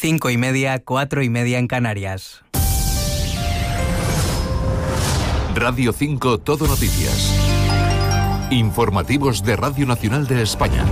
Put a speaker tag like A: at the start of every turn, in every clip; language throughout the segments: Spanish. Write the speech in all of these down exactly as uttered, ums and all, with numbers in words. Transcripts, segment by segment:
A: Cinco y media, cuatro y media en Canarias.
B: Radio cinco Todo Noticias. Informativos de Radio Nacional de España.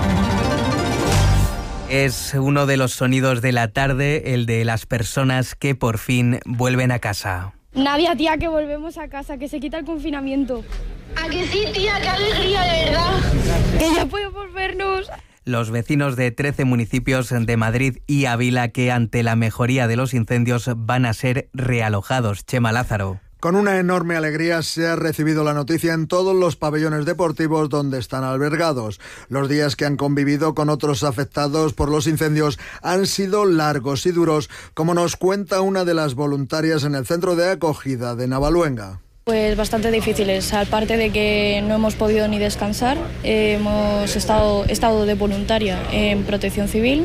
A: Es uno de los sonidos de la tarde, el de las personas que por fin vuelven a casa.
C: Nadia, tía, que volvemos a casa, que se quita el confinamiento.
D: ¿A que sí, tía? ¡Qué alegría, de verdad!
C: Que ya podemos vernos.
A: Los vecinos de trece municipios de Madrid y Ávila que ante la mejoría de los incendios van a ser realojados. Chema Lázaro.
E: Con una enorme alegría se ha recibido la noticia en todos los pabellones deportivos donde están albergados. Los días que han convivido con otros afectados por los incendios han sido largos y duros, como nos cuenta una de las voluntarias en el centro de acogida de Navaluenga.
C: Pues bastante difíciles, aparte de que no hemos podido ni descansar, eh, hemos estado, estado de voluntaria en Protección Civil,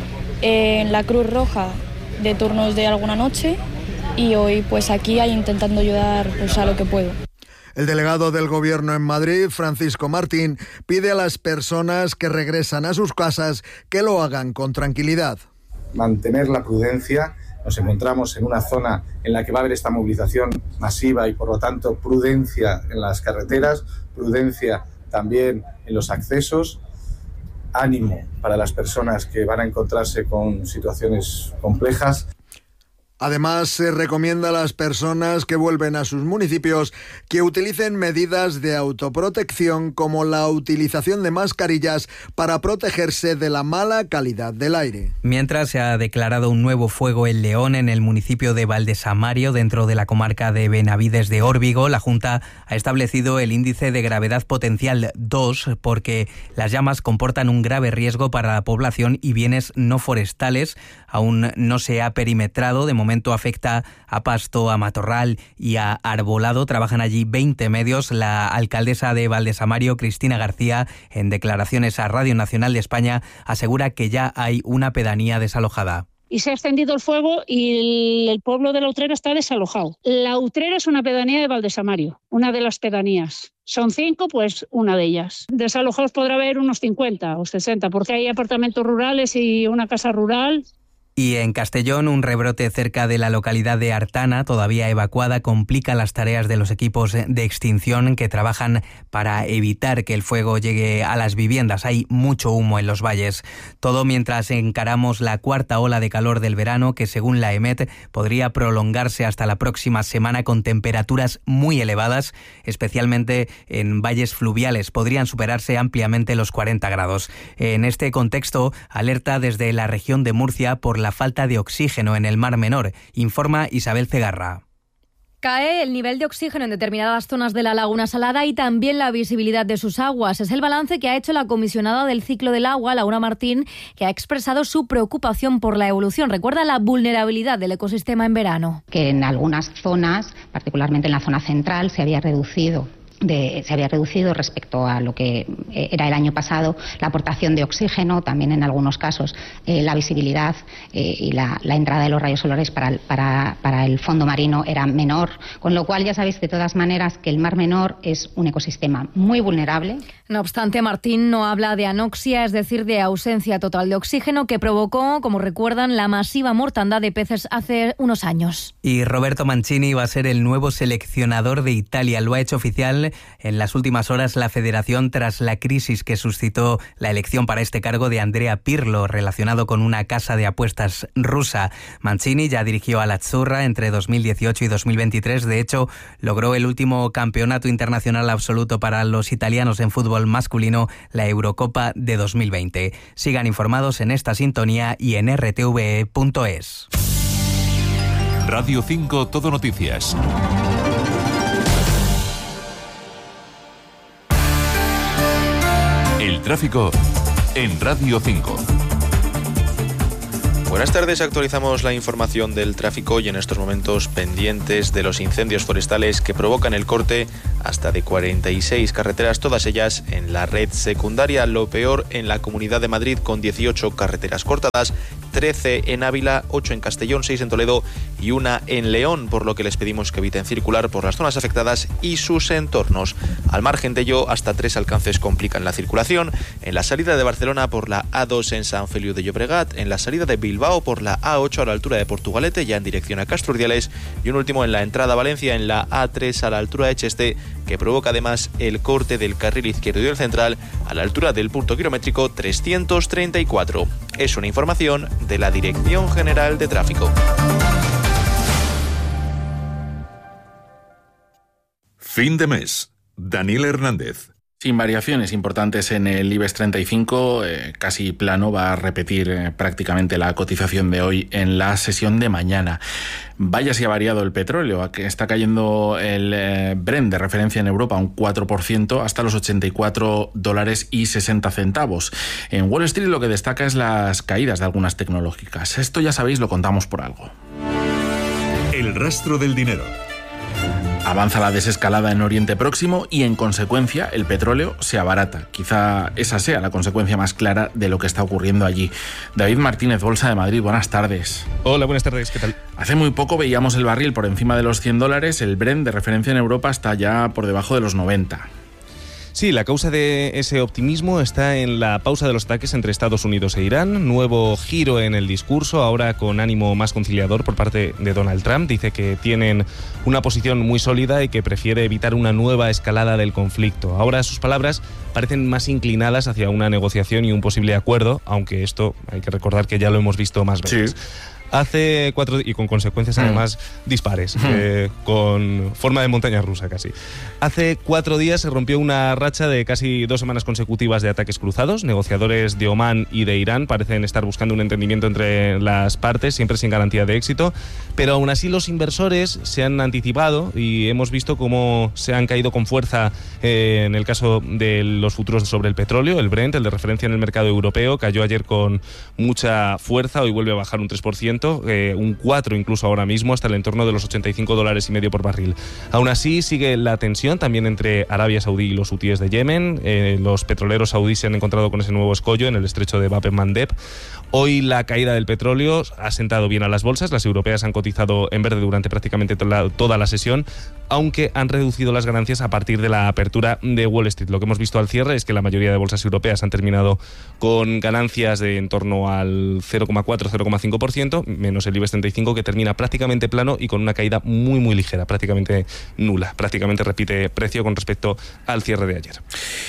C: en la Cruz Roja de turnos de alguna noche y hoy pues aquí intentando ayudar pues, a lo que puedo.
E: El delegado del Gobierno en Madrid, Francisco Martín, pide a las personas que regresan a sus casas que lo hagan con tranquilidad.
F: Mantener la prudencia. Nos encontramos en una zona en la que va a haber esta movilización masiva y, por lo tanto, prudencia en las carreteras, prudencia también en los accesos, ánimo para las personas que van a encontrarse con situaciones complejas.
E: Además, se recomienda a las personas que vuelven a sus municipios que utilicen medidas de autoprotección como la utilización de mascarillas para protegerse de la mala calidad del aire.
A: Mientras se ha declarado un nuevo fuego en León, en el municipio de Valdesamario, dentro de la comarca de Benavides de Órbigo, la Junta ha establecido el índice de gravedad potencial dos porque las llamas comportan un grave riesgo para la población y bienes no forestales. Aún no se ha perimetrado, de momento afecta a pasto, a matorral y a arbolado. Trabajan allí veinte medios. La alcaldesa de Valdesamario, Cristina García, en declaraciones a Radio Nacional de España, asegura que ya hay una pedanía desalojada.
G: Y se ha extendido el fuego y el pueblo de La Utrera está desalojado. La Utrera es una pedanía de Valdesamario, una de las pedanías. Son cinco, pues una de ellas. Desalojados podrá haber unos cincuenta o sesenta, porque hay apartamentos rurales y una casa rural.
A: Y en Castellón, un rebrote cerca de la localidad de Artana, todavía evacuada, complica las tareas de los equipos de extinción que trabajan para evitar que el fuego llegue a las viviendas. Hay mucho humo en los valles. Todo mientras encaramos la cuarta ola de calor del verano, que según la EMET podría prolongarse hasta la próxima semana con temperaturas muy elevadas, especialmente en valles fluviales. Podrían superarse ampliamente los cuarenta grados. En este contexto, alerta desde la región de Murcia por la falta de oxígeno en el Mar Menor, informa Isabel Cegarra.
H: Cae el nivel de oxígeno en determinadas zonas de la Laguna Salada y también la visibilidad de sus aguas. Es el balance que ha hecho la comisionada del ciclo del agua, Laura Martín, que ha expresado su preocupación por la evolución. Recuerda la vulnerabilidad del ecosistema en verano.
I: Que en algunas zonas, particularmente en la zona central, se había reducido. De, se había reducido respecto a lo que era el año pasado la aportación de oxígeno, también en algunos casos eh, la visibilidad eh, y la, la entrada de los rayos solares para el, para, para el fondo marino era menor, con lo cual ya sabéis de todas maneras que el Mar Menor es un ecosistema muy vulnerable.
H: No obstante, Martín no habla de anoxia, es decir, de ausencia total de oxígeno, que provocó, como recuerdan, la masiva mortandad de peces hace unos años.
A: Y Roberto Mancini va a ser el nuevo seleccionador de Italia. Lo ha hecho oficial en las últimas horas la federación tras la crisis que suscitó la elección para este cargo de Andrea Pirlo, relacionado con una casa de apuestas rusa. Mancini ya dirigió a la Azzurra entre dos mil dieciocho y dos mil veintitrés. De hecho, logró el último campeonato internacional absoluto para los italianos en fútbol masculino, la Eurocopa de dos mil veinte. Sigan informados en esta sintonía y en r t v e punto es.
B: Radio cinco Todo Noticias. El tráfico en Radio cinco.
J: Buenas tardes, actualizamos la información del tráfico y en estos momentos pendientes de los incendios forestales que provocan el corte hasta de cuarenta y seis carreteras, todas ellas en la red secundaria. Lo peor en la Comunidad de Madrid, con dieciocho carreteras cortadas, trece en Ávila, ocho en Castellón, seis en Toledo y una en León, por lo que les pedimos que eviten circular por las zonas afectadas y sus entornos. Al margen de ello, hasta tres alcances complican la circulación: en la salida de Barcelona por la A dos en San Feliu de Llobregat, en la salida de Bilbao Bilbao por la A ocho a la altura de Portugalete, ya en dirección a Castro Urdiales, y un último en la entrada a Valencia en la A tres a la altura de Cheste, que provoca además el corte del carril izquierdo y el central a la altura del punto kilométrico trescientos treinta y cuatro. Es una información de la Dirección General de Tráfico.
B: Fin de mes. Daniel Hernández.
K: Sin variaciones importantes en el IBEX treinta y cinco, eh, casi plano, va a repetir eh, prácticamente la cotización de hoy en la sesión de mañana. Vaya si ha variado el petróleo, que está cayendo el eh, Brent de referencia en Europa un cuatro por ciento hasta los ochenta y cuatro dólares y sesenta centavos. En Wall Street lo que destaca es las caídas de algunas tecnológicas. Esto ya sabéis, lo contamos por algo.
B: El rastro del dinero.
K: Avanza la desescalada en Oriente Próximo y, en consecuencia, el petróleo se abarata. Quizá esa sea la consecuencia más clara de lo que está ocurriendo allí. David Martínez, Bolsa de Madrid, buenas tardes.
L: Hola, buenas tardes, ¿qué tal?
K: Hace muy poco veíamos el barril por encima de los cien dólares, el Brent de referencia en Europa está ya por debajo de los noventa.
L: Sí, la causa de ese optimismo está en la pausa de los ataques entre Estados Unidos e Irán, nuevo giro en el discurso, ahora con ánimo más conciliador por parte de Donald Trump. Dice que tienen una posición muy sólida y que prefiere evitar una nueva escalada del conflicto. Ahora sus palabras parecen más inclinadas hacia una negociación y un posible acuerdo, aunque esto hay que recordar que ya lo hemos visto más veces. Sí. Hace cuatro y con consecuencias además mm. dispares, mm. eh, con forma de montaña rusa casi. Hace cuatro días se rompió una racha de casi dos semanas consecutivas de ataques cruzados. Negociadores de Omán y de Irán parecen estar buscando un entendimiento entre las partes, siempre sin garantía de éxito, pero aún así los inversores se han anticipado y hemos visto cómo se han caído con fuerza eh, en el caso de los futuros sobre el petróleo. El Brent, el de referencia en el mercado europeo, cayó ayer con mucha fuerza, hoy vuelve a bajar un tres por ciento. Eh, un cuatro incluso ahora mismo, hasta el entorno de los ochenta y cinco dólares y medio por barril. Aún así sigue la tensión también entre Arabia Saudí y los hutíes de Yemen. Eh, los petroleros saudíes se han encontrado con ese nuevo escollo en el estrecho de Bab el Mandeb. Hoy la caída del petróleo ha sentado bien a las bolsas. Las europeas han cotizado en verde durante prácticamente toda la, toda la sesión, aunque han reducido las ganancias a partir de la apertura de Wall Street. Lo que hemos visto al cierre es que la mayoría de bolsas europeas han terminado con ganancias de en torno al cero coma cuatro a cero coma cinco por ciento, menos el IBEX treinta y cinco, que termina prácticamente plano y con una caída muy muy ligera, prácticamente nula. Prácticamente repite precio con respecto al cierre de ayer.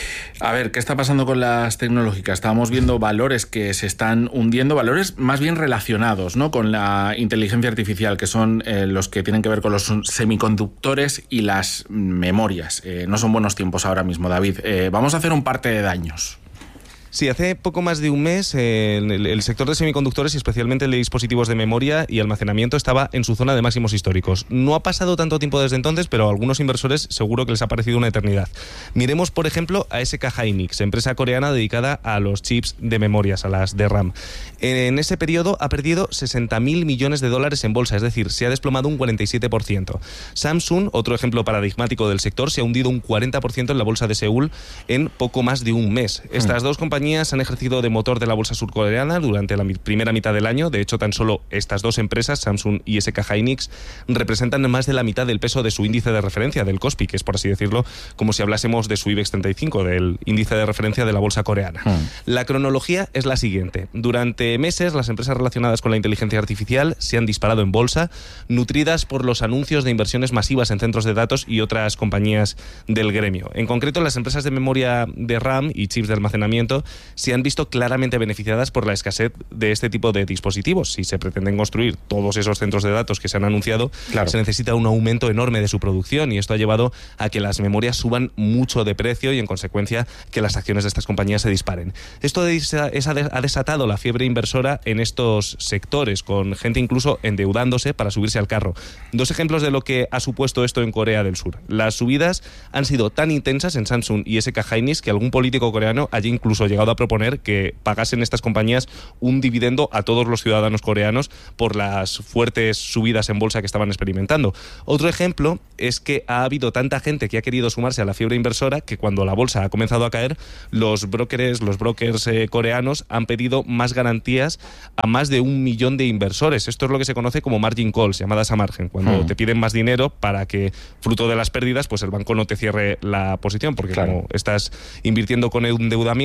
K: A ver, ¿qué está pasando con las tecnológicas? Estábamos viendo valores que se están hundiendo, valores más bien relacionados, ¿no?, con la inteligencia artificial, que son eh, los que tienen que ver con los semiconductores y las memorias. Eh, no son buenos tiempos ahora mismo, David. Eh, vamos a hacer un parte de daños.
L: Sí, hace poco más de un mes eh, el, el sector de semiconductores y especialmente el de dispositivos de memoria y almacenamiento estaba en su zona de máximos históricos. No ha pasado tanto tiempo desde entonces, pero a algunos inversores seguro que les ha parecido una eternidad. Miremos, por ejemplo, a S K Hynix, empresa coreana dedicada a los chips de memorias, a las de RAM. En ese periodo ha perdido sesenta mil millones de dólares en bolsa, es decir, se ha desplomado un cuarenta y siete por ciento. Samsung, otro ejemplo paradigmático del sector, se ha hundido un cuarenta por ciento en la bolsa de Seúl en poco más de un mes. Estas dos compañías han ejercido de motor de la bolsa surcoreana durante la primera mitad del año. De hecho, tan solo estas dos empresas, Samsung y S K Hynix, representan más de la mitad del peso de su índice de referencia, del Kospi, que es, por así decirlo, como si hablásemos de su IBEX treinta y cinco, del índice de referencia de la bolsa coreana. Hmm. La cronología es la siguiente. Durante meses, las empresas relacionadas con la inteligencia artificial se han disparado en bolsa, nutridas por los anuncios de inversiones masivas en centros de datos y otras compañías del gremio. En concreto, las empresas de memoria de RAM y chips de almacenamiento se han visto claramente beneficiadas por la escasez de este tipo de dispositivos. Si se pretenden construir todos esos centros de datos que se han anunciado, claro, se necesita un aumento enorme de su producción, y esto ha llevado a que las memorias suban mucho de precio y, en consecuencia, que las acciones de estas compañías se disparen. Esto ha desatado la fiebre inversora en estos sectores, con gente incluso endeudándose para subirse al carro. Dos ejemplos de lo que ha supuesto esto en Corea del Sur. Las subidas han sido tan intensas en Samsung y S K Hynix que algún político coreano haya incluso llegado a proponer que pagasen estas compañías un dividendo a todos los ciudadanos coreanos por las fuertes subidas en bolsa que estaban experimentando. Otro ejemplo es que ha habido tanta gente que ha querido sumarse a la fiebre inversora que cuando la bolsa ha comenzado a caer, los brokers, los brokers eh, coreanos han pedido más garantías a más de un millón de inversores. Esto es lo que se conoce como margin calls, llamadas a margen, cuando hmm. te piden más dinero para que, fruto de las pérdidas, pues el banco no te cierre la posición, porque claro, como estás invirtiendo con endeudamiento, pues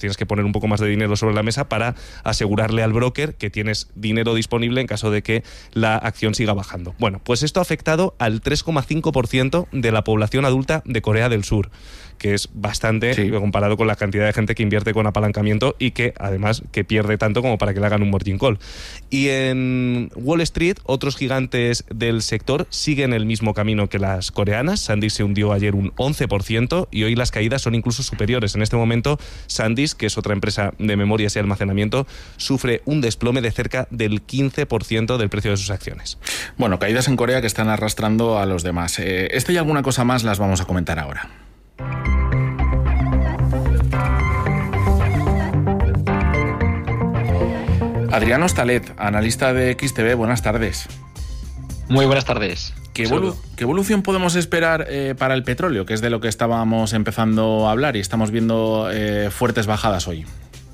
L: tienes que poner un poco más de dinero sobre la mesa para asegurarle al broker que tienes dinero disponible en caso de que la acción siga bajando. Bueno, pues esto ha afectado al tres coma cinco por ciento de la población adulta de Corea del Sur, que es bastante sí. comparado con la cantidad de gente que invierte con apalancamiento y que además que pierde tanto como para que le hagan un margin call. Y en Wall Street, otros gigantes del sector siguen el mismo camino que las coreanas. SanDisk se hundió ayer un once por ciento y hoy las caídas son incluso superiores. En este momento, SanDisk, que es otra empresa de memorias y almacenamiento, sufre un desplome de cerca del quince por ciento del precio de sus acciones.
K: Bueno, caídas en Corea que están arrastrando a los demás. Eh, esta y alguna cosa más las vamos a comentar ahora. Adrián Hostalet, analista de X T V, buenas tardes.
M: Muy buenas tardes.
K: ¿Qué, evolu- ¿Qué evolución podemos esperar eh, para el petróleo, que es de lo que estábamos empezando a hablar y estamos viendo eh, fuertes bajadas hoy?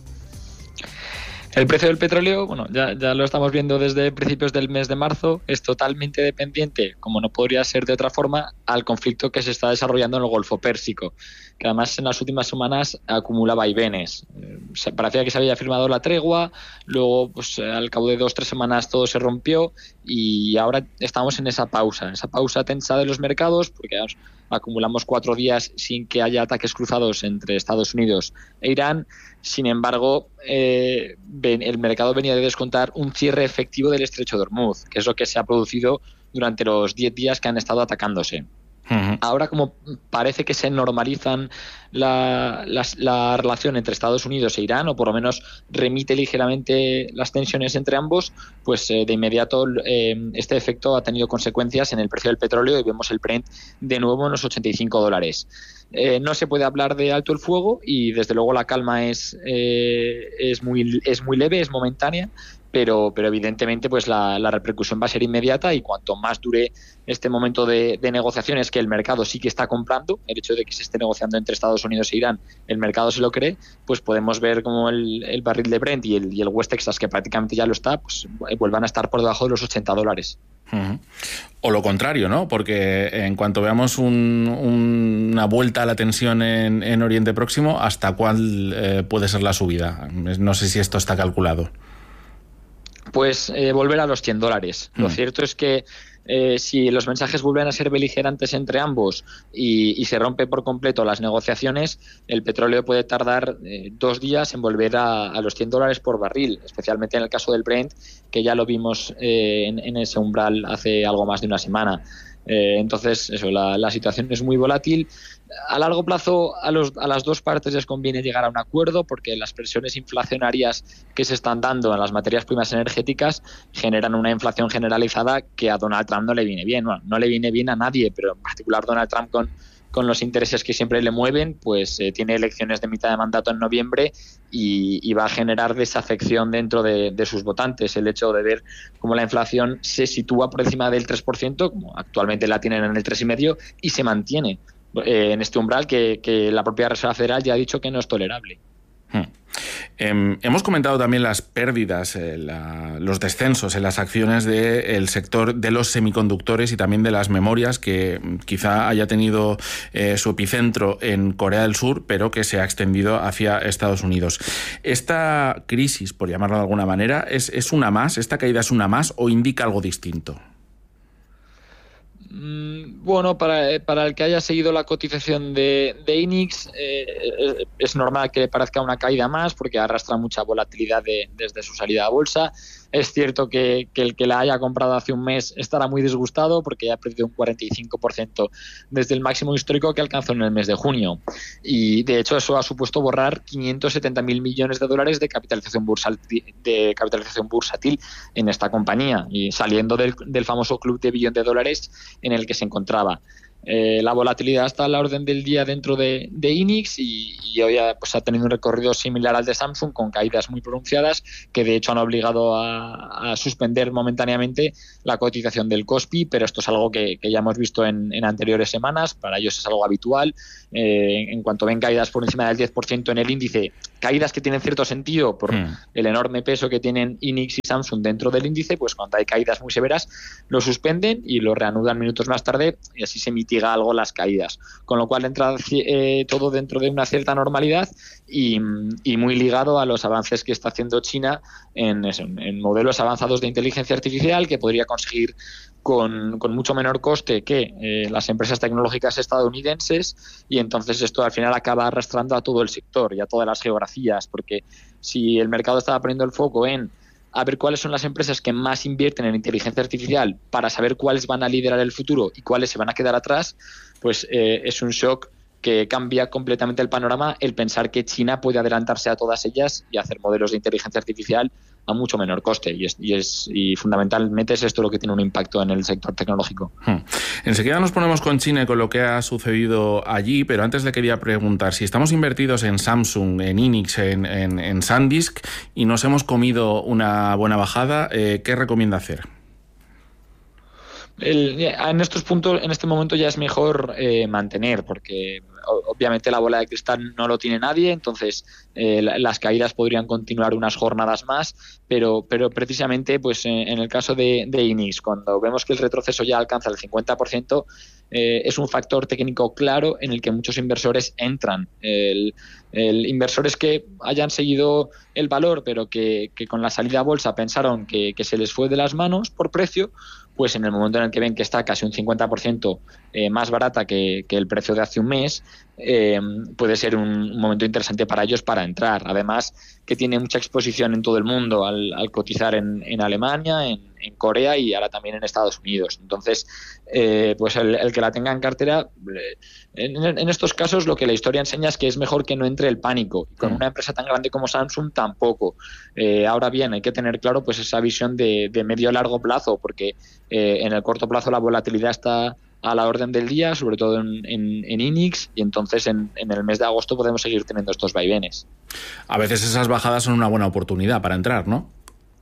M: El precio del petróleo, bueno, ya, ya lo estamos viendo desde principios del mes de marzo, es totalmente dependiente, como no podría ser de otra forma, al conflicto que se está desarrollando en el Golfo Pérsico, que además en las últimas semanas acumula vaivenes. Eh, parecía que se había firmado la tregua, luego pues al cabo de dos o tres semanas todo se rompió y ahora estamos en esa pausa, esa pausa tensa de los mercados, porque acumulamos cuatro días sin que haya ataques cruzados entre Estados Unidos e Irán. Sin embargo, eh, el mercado venía de descontar un cierre efectivo del estrecho de Hormuz, que es lo que se ha producido durante los diez días que han estado atacándose. Uh-huh. Ahora, como parece que se normalizan la, la, la relación entre Estados Unidos e Irán, o por lo menos remite ligeramente las tensiones entre ambos, pues eh, de inmediato eh, este efecto ha tenido consecuencias en el precio del petróleo y vemos el Brent de nuevo en los ochenta y cinco dólares. Eh, no se puede hablar de alto el fuego y desde luego la calma es, eh, es, muy, es muy leve, es momentánea, pero, pero evidentemente pues la, la repercusión va a ser inmediata y cuanto más dure este momento de, de negociaciones, que el mercado sí que está comprando, el hecho de que se esté negociando entre Estados Unidos e Irán, el mercado se lo cree, pues podemos ver como el, el barril de Brent y el, y el West Texas, que prácticamente ya lo está, pues vuelvan a estar por debajo de los ochenta dólares.
K: Uh-huh. O lo contrario, ¿no? Porque en cuanto veamos un, un, una vuelta a la tensión en, en Oriente Próximo, ¿hasta cuál eh, puede ser la subida? No sé si esto está calculado.
M: Pues eh, volver a los cien dólares. Uh-huh. Lo cierto es que Eh, si los mensajes vuelven a ser beligerantes entre ambos y, y se rompe por completo las negociaciones, el petróleo puede tardar eh, dos días en volver a, a los cien dólares por barril, especialmente en el caso del Brent, que ya lo vimos eh, en, en ese umbral hace algo más de una semana. Eh, entonces, eso, la, la situación es muy volátil. A largo plazo, a, los, a las dos partes les conviene llegar a un acuerdo porque las presiones inflacionarias que se están dando en las materias primas energéticas generan una inflación generalizada que a Donald Trump no le viene bien. Bueno, no le viene bien a nadie, pero en particular Donald Trump con, con los intereses que siempre le mueven, pues eh, tiene elecciones de mitad de mandato en noviembre y, y va a generar desafección dentro de, de sus votantes. El hecho de ver cómo la inflación se sitúa por encima del tres por ciento, como actualmente la tienen en el tres coma cinco por ciento, y se mantiene eh, en este umbral que, que la propia Reserva Federal ya ha dicho que no es tolerable.
K: Hmm. Eh, hemos comentado también las pérdidas, eh, la, los descensos en las acciones del sector de los semiconductores y también de las memorias, que quizá haya tenido eh, su epicentro en Corea del Sur, pero que se ha extendido hacia Estados Unidos. ¿Esta crisis, por llamarlo de alguna manera, es, es una más? ¿Esta caída es una más o indica algo distinto?
M: Bueno, para, para el que haya seguido la cotización de, de I N I X, eh, es normal que le parezca una caída más porque arrastra mucha volatilidad de, desde su salida a bolsa. Es cierto que, que el que la haya comprado hace un mes estará muy disgustado porque ya ha perdido un cuarenta y cinco por ciento desde el máximo histórico que alcanzó en el mes de junio. Y de hecho eso ha supuesto borrar quinientos setenta mil millones de dólares de capitalización bursátil, de capitalización bursátil en esta compañía y saliendo del, del famoso club de billón de dólares en el que se encontraba. Eh, la volatilidad está a la orden del día dentro de, de I N I X y, y hoy ha, pues, ha tenido un recorrido similar al de Samsung con caídas muy pronunciadas que de hecho han obligado a, a suspender momentáneamente la cotización del Kospi, pero esto es algo que, que ya hemos visto en, en anteriores semanas, para ellos es algo habitual. Eh, en cuanto ven caídas por encima del diez por ciento en el índice, caídas que tienen cierto sentido por hmm. el enorme peso que tienen I N I X y Samsung dentro del índice, pues cuando hay caídas muy severas lo suspenden y lo reanudan minutos más tarde y así se emite mitiga algo las caídas. Con lo cual entra eh, todo dentro de una cierta normalidad y, y muy ligado a los avances que está haciendo China en, en modelos avanzados de inteligencia artificial que podría conseguir Con, con mucho menor coste que eh, las empresas tecnológicas estadounidenses, y entonces esto al final acaba arrastrando a todo el sector y a todas las geografías, porque si el mercado estaba poniendo el foco en a ver cuáles son las empresas que más invierten en inteligencia artificial para saber cuáles van a liderar el futuro y cuáles se van a quedar atrás, pues eh, es un shock que cambia completamente el panorama el pensar que China puede adelantarse a todas ellas y hacer modelos de inteligencia artificial a mucho menor coste, y es, y es y fundamentalmente es esto lo que tiene un impacto en el sector tecnológico.
K: Hmm. Enseguida nos ponemos con China y con lo que ha sucedido allí, pero antes le quería preguntar si estamos invertidos en Samsung, en Hynix, en, en, en SanDisk y nos hemos comido una buena bajada, eh, ¿qué recomienda hacer?
M: El, en estos puntos, en este momento ya es mejor eh, mantener, porque obviamente la bola de cristal no lo tiene nadie, entonces eh, las caídas podrían continuar unas jornadas más, pero pero precisamente pues en, en el caso de, de Hynix, cuando vemos que el retroceso ya alcanza el cincuenta por ciento, eh, es un factor técnico claro en el que muchos inversores entran. El, el inversores que hayan seguido el valor, pero que, que con la salida a bolsa pensaron que, que se les fue de las manos por precio, pues en el momento en el que ven que está casi un cincuenta por ciento eh, más barata que, que el precio de hace un mes, eh, puede ser un, un momento interesante para ellos para entrar. Además, que tiene mucha exposición en todo el mundo al, al cotizar en, en Alemania, en, en Corea y ahora también en Estados Unidos. Entonces, eh, pues el, el que la tenga en cartera, eh, en, en estos casos lo que la historia enseña es que es mejor que no entre el pánico. Y con una empresa tan grande como Samsung tampoco. Eh, ahora bien, hay que tener claro pues esa visión de, de medio a largo plazo, porque eh, en el corto plazo la volatilidad está a la orden del día, sobre todo en, en, en Hynix, y entonces en, en el mes de agosto podemos seguir teniendo estos vaivenes.
K: A veces esas bajadas son una buena oportunidad para entrar, ¿no?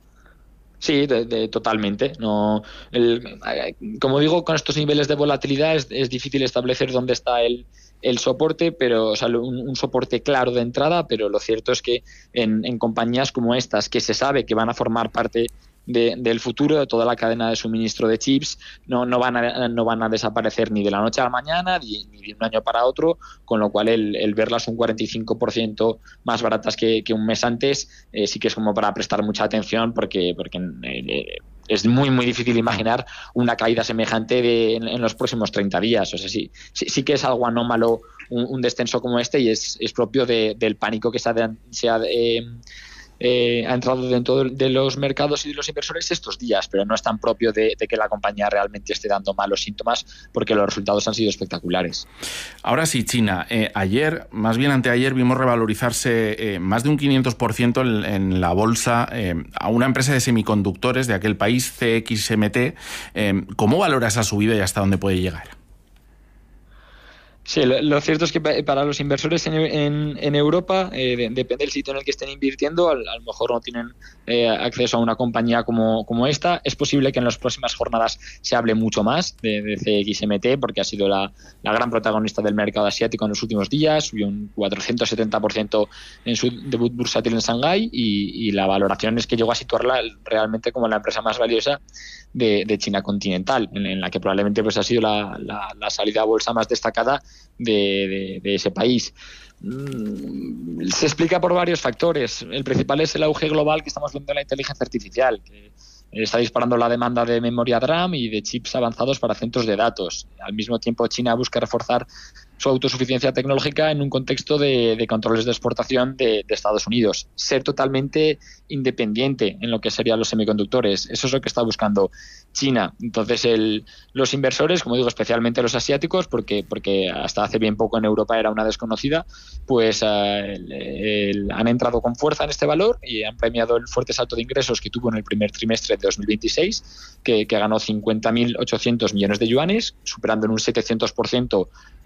M: Sí, de, de, totalmente. No, el, como digo, con estos niveles de volatilidad es, es difícil establecer dónde está el, el soporte, pero o sea, un, un soporte claro de entrada, pero lo cierto es que en, en compañías como estas, que se sabe que van a formar parte De, del futuro de toda la cadena de suministro de chips, no, no, van a, no van a desaparecer ni de la noche a la mañana ni, ni de un año para otro, con lo cual el, el verlas un cuarenta y cinco por ciento más baratas que, que un mes antes eh, sí que es como para prestar mucha atención, porque, porque eh, es muy muy difícil imaginar una caída semejante de, en, en los próximos treinta días. O sea, sí, sí, sí que es algo anómalo un, un descenso como este, y es, es propio de, del pánico que se ha, se ha eh, Eh, ha entrado dentro de los mercados y de los inversores estos días, pero no es tan propio de, de que la compañía realmente esté dando malos síntomas, porque los resultados han sido espectaculares.
K: Ahora sí, China. Eh, ayer, más bien anteayer, vimos revalorizarse eh, más de un quinientos por ciento en, en la bolsa eh, a una empresa de semiconductores de aquel país, C X M T. Eh, ¿Cómo valora esa subida y hasta dónde puede llegar?
M: Sí, lo, lo cierto es que para los inversores en, en, en Europa, eh, de, depende del sitio en el que estén invirtiendo, a, a lo mejor no tienen eh, acceso a una compañía como, como esta. Es posible que en las próximas jornadas se hable mucho más de, de C X M T, porque ha sido la, la gran protagonista del mercado asiático en los últimos días, subió un cuatrocientos setenta por ciento en su debut bursátil en Shanghái, y, y la valoración es que llegó a situarla realmente como la empresa más valiosa de, de China continental, en, en la que probablemente pues ha sido la, la, la salida a bolsa más destacada de, de, de ese país. Mm, se explica por varios factores. El principal es el auge global que estamos viendo en la inteligencia artificial, que está disparando la demanda de memoria D RAM y de chips avanzados para centros de datos. Al mismo tiempo, China busca reforzar su autosuficiencia tecnológica en un contexto de, de controles de exportación de, de Estados Unidos. Ser totalmente independiente en lo que serían los semiconductores. Eso es lo que está buscando China. Entonces, el, los inversores, como digo, especialmente los asiáticos, porque, porque hasta hace bien poco en Europa era una desconocida, pues eh, el, el, han entrado con fuerza en este valor y han premiado el fuerte salto de ingresos que tuvo en el primer trimestre de dos mil veintiséis, que, que ganó cincuenta mil ochocientos millones de yuanes, superando en un setecientos por ciento eh, la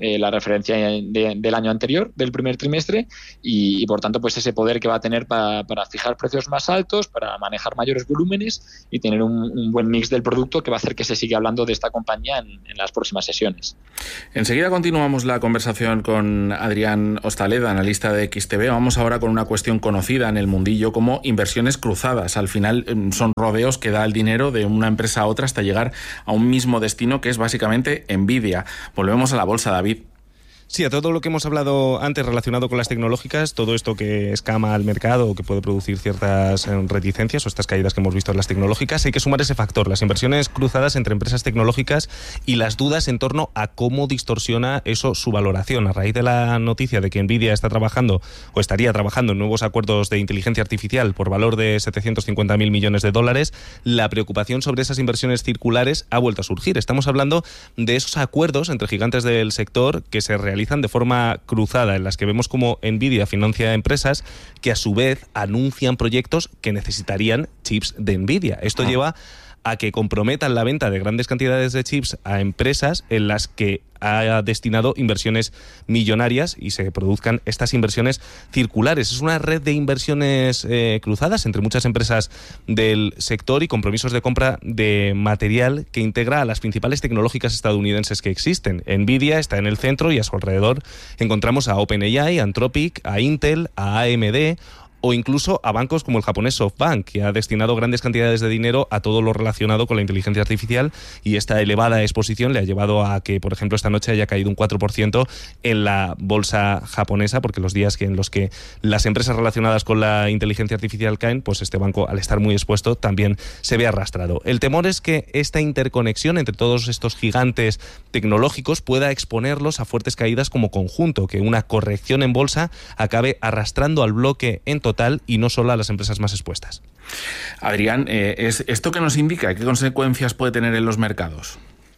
M: referencia de, del año anterior, del primer trimestre, y, y por tanto pues ese poder que va a tener para, para fijar precios más altos, para manejar mayores volúmenes y tener un, un buen mix del producto que va a hacer que se siga hablando de esta compañía en, en las próximas sesiones.
K: Enseguida continuamos la conversación con Adrián Hostaleda, analista de X T V. Vamos ahora con una cuestión conocida en el mundillo como inversiones cruzadas. Al final son rodeos que da el dinero de una empresa a otra hasta llegar a un mismo destino, que es básicamente Nvidia. Volvemos a la bolsa, David.
L: Sí, a todo lo que hemos hablado antes relacionado con las tecnológicas, todo esto que escama al mercado o que puede producir ciertas reticencias o estas caídas que hemos visto en las tecnológicas, hay que sumar ese factor, las inversiones cruzadas entre empresas tecnológicas y las dudas en torno a cómo distorsiona eso su valoración. A raíz de la noticia de que Nvidia está trabajando o estaría trabajando en nuevos acuerdos de inteligencia artificial por valor de setecientos cincuenta mil millones de dólares, la preocupación sobre esas inversiones circulares ha vuelto a surgir. Estamos hablando de esos acuerdos entre gigantes del sector que se realizan realizan de forma cruzada, en las que vemos como Nvidia financia empresas que a su vez anuncian proyectos que necesitarían chips de Nvidia. Esto ah. lleva a que comprometan la venta de grandes cantidades de chips a empresas en las que ha destinado inversiones millonarias y se produzcan estas inversiones circulares. Es una red de inversiones eh, cruzadas entre muchas empresas del sector y compromisos de compra de material que integra a las principales tecnológicas estadounidenses que existen. Nvidia está en el centro y a su alrededor encontramos a OpenAI, a Anthropic, a Intel, a A M D o incluso a bancos como el japonés SoftBank, que ha destinado grandes cantidades de dinero a todo lo relacionado con la inteligencia artificial, y esta elevada exposición le ha llevado a que, por ejemplo, esta noche haya caído un cuatro por ciento en la bolsa japonesa, porque los días que en los que las empresas relacionadas con la inteligencia artificial caen, pues este banco, al estar muy expuesto, también se ve arrastrado. El temor es que esta interconexión entre todos estos gigantes tecnológicos pueda exponerlos a fuertes caídas como conjunto, que una corrección en bolsa acabe arrastrando al bloque en total y no solo a las empresas más expuestas.
K: Adrián, eh, ¿es ¿esto qué nos indica? ¿Qué consecuencias puede tener en los mercados?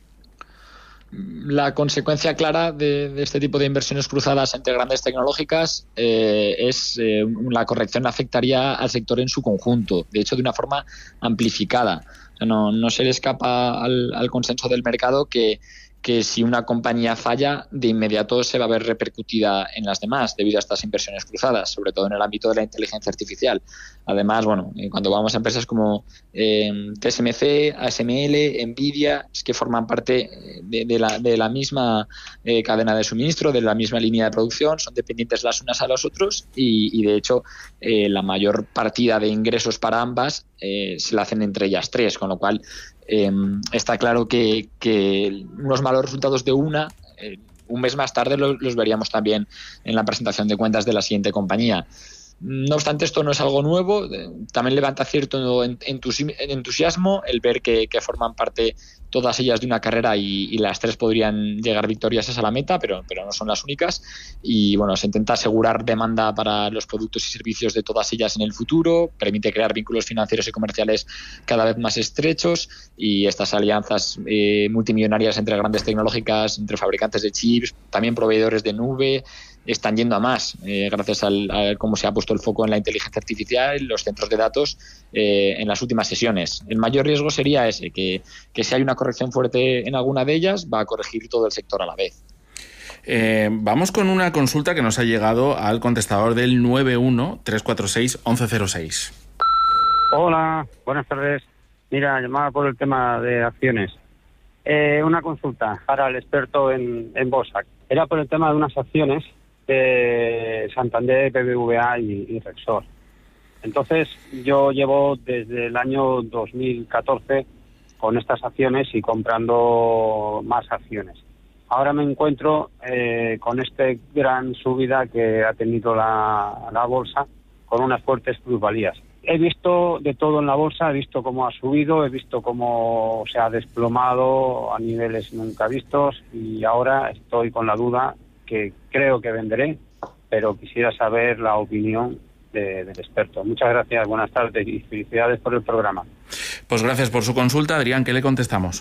M: La consecuencia clara de, de este tipo de inversiones cruzadas entre grandes tecnológicas eh, es eh, la corrección afectaría al sector en su conjunto, de hecho de una forma amplificada. O sea, no, no se le escapa al, al consenso del mercado que que si una compañía falla, de inmediato se va a ver repercutida en las demás debido a estas inversiones cruzadas, sobre todo en el ámbito de la inteligencia artificial. Además, bueno, cuando vamos a empresas como eh, T S M C, A S M L, Nvidia, es que forman parte de, de, la, de la misma eh, cadena de suministro, de la misma línea de producción, son dependientes las unas a los otros y, y de hecho, eh, la mayor partida de ingresos para ambas eh, se la hacen entre ellas tres, con lo cual Eh, está claro que, que unos malos resultados de una, eh, un mes más tarde los, los veríamos también en la presentación de cuentas de la siguiente compañía. No obstante, esto no es algo nuevo, también levanta cierto entusiasmo el ver que, que forman parte todas ellas de una carrera y, y las tres podrían llegar victoriosas a la meta, pero, pero no son las únicas. Y bueno, se intenta asegurar demanda para los productos y servicios de todas ellas en el futuro, permite crear vínculos financieros y comerciales cada vez más estrechos y estas alianzas eh, multimillonarias entre grandes tecnológicas, entre fabricantes de chips, también proveedores de nube, están yendo a más, eh, gracias al, a cómo se ha puesto el foco en la inteligencia artificial, los centros de datos eh, en las últimas sesiones. El mayor riesgo sería ese, que, que si hay una corrección fuerte en alguna de ellas, va a corregir todo el sector a la vez.
K: Eh, vamos con una consulta que nos ha llegado al contestador del nueve uno tres cuatro seis once cero seis.
N: Hola, buenas tardes. Mira, llamaba por el tema de acciones. Eh, una consulta para el experto en, en bolsa. Era por el tema de unas acciones de Santander, B B V A y, y Repsol. Entonces, yo llevo desde el año dos mil catorce con estas acciones y comprando más acciones. Ahora me encuentro eh, con esta gran subida que ha tenido la, la bolsa, con unas fuertes plusvalías. He visto de todo en la bolsa, he visto cómo ha subido, he visto cómo se ha desplomado a niveles nunca vistos y ahora estoy con la duda que creo que venderé, pero quisiera saber la opinión de, del experto. Muchas gracias, buenas tardes y felicidades por el programa.
K: Pues gracias por su consulta, Adrián, ¿qué le contestamos?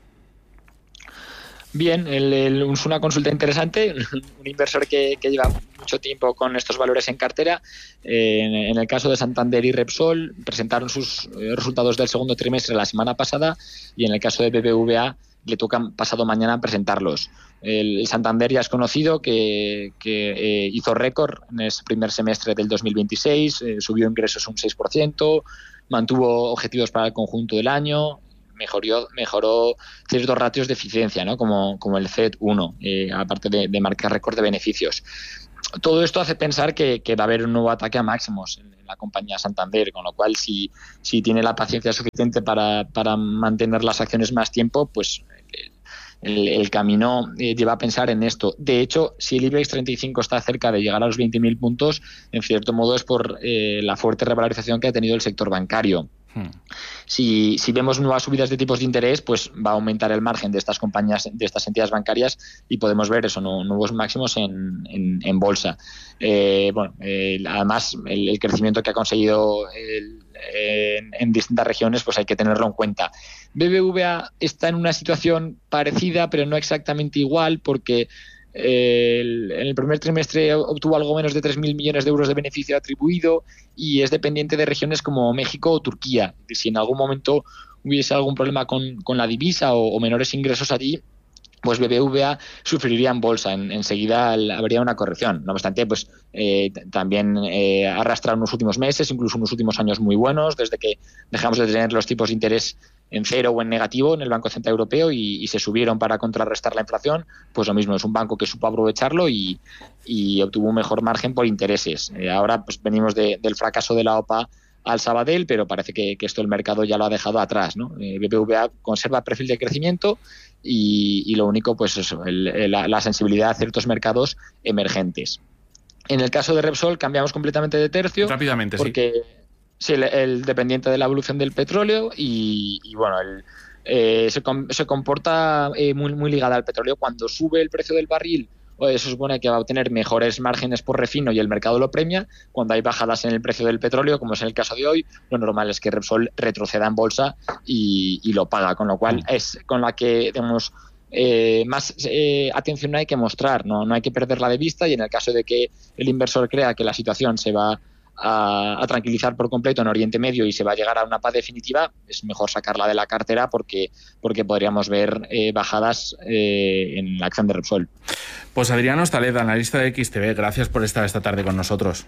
M: Bien, el, el, es una consulta interesante, un inversor que, que lleva mucho tiempo con estos valores en cartera. Eh, en, en el caso de Santander y Repsol, presentaron sus eh, resultados del segundo trimestre la semana pasada y en el caso de B B V A le toca pasado mañana presentarlos. El Santander ya es conocido que, que eh, hizo récord en ese primer semestre del dos mil veintiséis, eh, subió ingresos un seis por ciento, mantuvo objetivos para el conjunto del año, mejoró, mejoró ciertos ratios de eficiencia, ¿no? como, como el C E T uno, eh, aparte de, de marcar récord de beneficios. Todo esto hace pensar que, que va a haber un nuevo ataque a máximos en, en la compañía Santander, con lo cual si, si tiene la paciencia suficiente para, para mantener las acciones más tiempo, pues el, el, el camino eh, lleva a pensar en esto. De hecho, si el IBEX treinta y cinco está cerca de llegar a los veinte mil puntos, en cierto modo es por eh, la fuerte revalorización que ha tenido el sector bancario. Hmm. Si, si vemos nuevas subidas de tipos de interés, pues va a aumentar el margen de estas compañías, de estas entidades bancarias, y podemos ver eso, ¿no? Nuevos máximos en, en, en bolsa. Eh, bueno, eh, además el, el crecimiento que ha conseguido el, en, en distintas regiones, pues hay que tenerlo en cuenta. B B V A está en una situación parecida, pero no exactamente igual, porque El, en el primer trimestre obtuvo algo menos de tres mil millones de euros de beneficio atribuido y es dependiente de regiones como México o Turquía. Si en algún momento hubiese algún problema con, con la divisa o, o menores ingresos allí, pues B B V A sufriría en bolsa. En, enseguida habría una corrección. No obstante, pues eh, también eh, arrastra unos últimos meses, incluso unos últimos años muy buenos, desde que dejamos de tener los tipos de interés en cero o en negativo en el Banco Central Europeo y, y se subieron para contrarrestar la inflación. Pues lo mismo, es un banco que supo aprovecharlo y, y obtuvo un mejor margen por intereses. Eh, ahora pues venimos de, del fracaso de la O P A al Sabadell, pero parece que, que esto el mercado ya lo ha dejado atrás, ¿no? Eh, B B V A conserva perfil de crecimiento y, y lo único, pues eso, el, el, la, la sensibilidad a ciertos mercados emergentes. En el caso de Repsol cambiamos completamente de tercio.
K: Rápidamente,
M: porque
K: sí.
M: Sí, el, el dependiente de la evolución del petróleo y, y bueno, el, eh, se, com, se comporta eh, muy, muy ligada al petróleo. Cuando sube el precio del barril, pues, se supone que va a obtener mejores márgenes por refino y el mercado lo premia. Cuando hay bajadas en el precio del petróleo, como es en el caso de hoy, lo normal es que Repsol retroceda en bolsa y, y lo paga, con lo cual es con la que digamos, eh, más eh, atención hay que mostrar, ¿no? No hay que perderla de vista, y en el caso de que el inversor crea que la situación se va A, a tranquilizar por completo en Oriente Medio y se va a llegar a una paz definitiva, es mejor sacarla de la cartera porque, porque podríamos ver eh, bajadas eh, en la acción de Repsol.
K: Pues Adrián Hostalez, analista de X T V, gracias por estar esta tarde con nosotros.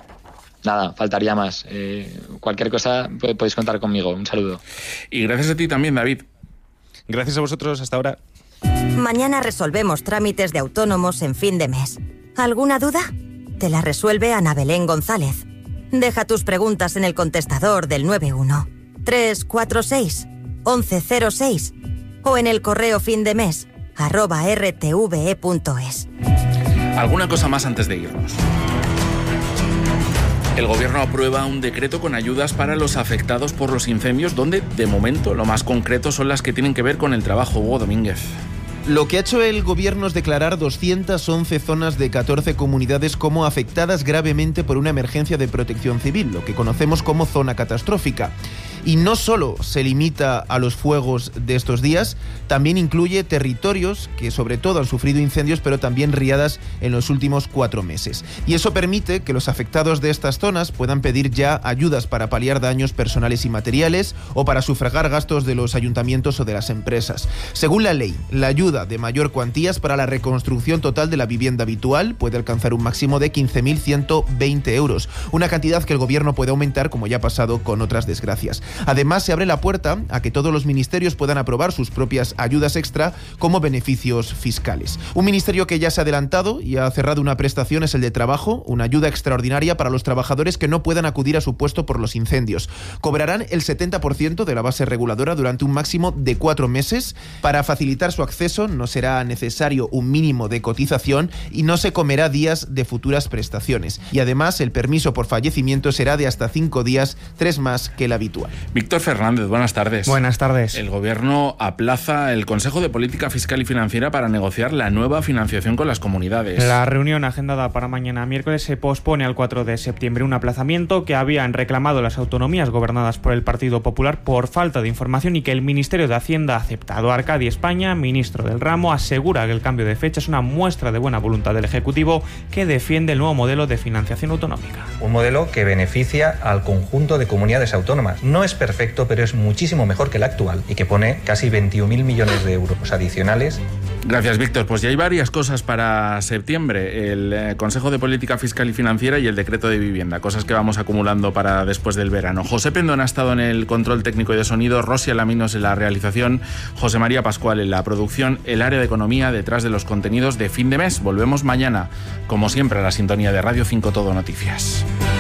M: Nada, faltaría más. Eh, cualquier cosa podéis contar conmigo. Un saludo.
K: Y gracias a ti también, David.
L: Gracias a vosotros, hasta ahora.
O: Mañana resolvemos trámites de autónomos en fin de mes. ¿Alguna duda? Te la resuelve Ana Belén González. Deja tus preguntas en el contestador del nueve uno tres cuatro seis once cero seis o en el correo fin de mes arroba r t v e punto es.
K: ¿Alguna cosa más antes de irnos? El Gobierno aprueba un decreto con ayudas para los afectados por los incendios, donde, de momento, lo más concreto son las que tienen que ver con el trabajo. Hugo Domínguez.
P: Lo que ha hecho el Gobierno es declarar doscientas once zonas de catorce comunidades como afectadas gravemente por una emergencia de protección civil, lo que conocemos como zona catastrófica. Y no solo se limita a los fuegos de estos días, también incluye territorios que sobre todo han sufrido incendios, pero también riadas en los últimos cuatro meses. Y eso permite que los afectados de estas zonas puedan pedir ya ayudas para paliar daños personales y materiales o para sufragar gastos de los ayuntamientos o de las empresas. Según la ley, la ayuda de mayor cuantía es para la reconstrucción total de la vivienda habitual, puede alcanzar un máximo de quince mil ciento veinte euros, una cantidad que el Gobierno puede aumentar, como ya ha pasado con otras desgracias. Además, se abre la puerta a que todos los ministerios puedan aprobar sus propias ayudas extra como beneficios fiscales. Un ministerio que ya se ha adelantado y ha cerrado una prestación es el de trabajo, una ayuda extraordinaria para los trabajadores que no puedan acudir a su puesto por los incendios. Cobrarán el setenta por ciento de la base reguladora durante un máximo de cuatro meses. Para facilitar su acceso no será necesario un mínimo de cotización y no se comerá días de futuras prestaciones. Y además, el permiso por fallecimiento será de hasta cinco días, tres más que el habitual.
K: Víctor Fernández, buenas tardes.
Q: Buenas tardes.
K: El Gobierno aplaza el Consejo de Política Fiscal y Financiera para negociar la nueva financiación con las comunidades.
Q: La reunión agendada para mañana miércoles se pospone al cuatro de septiembre, un aplazamiento que habían reclamado las autonomías gobernadas por el Partido Popular por falta de información y que el Ministerio de Hacienda ha aceptado. Arcadi España, ministro del ramo, asegura que el cambio de fecha es una muestra de buena voluntad del Ejecutivo, que defiende el nuevo modelo de financiación autonómica.
R: Un modelo que beneficia al conjunto de comunidades autónomas. No es es perfecto, pero es muchísimo mejor que el actual y que pone casi veintiún mil millones de euros adicionales.
K: Gracias, Víctor. Pues ya hay varias cosas para septiembre. El eh, Consejo de Política Fiscal y Financiera y el Decreto de Vivienda, cosas que vamos acumulando para después del verano. José Pendón ha estado en el control técnico y de sonido, Rosy Alaminos en la realización, José María Pascual en la producción, el área de economía detrás de los contenidos de fin de mes. Volvemos mañana, como siempre, a la sintonía de Radio cinco Todo Noticias.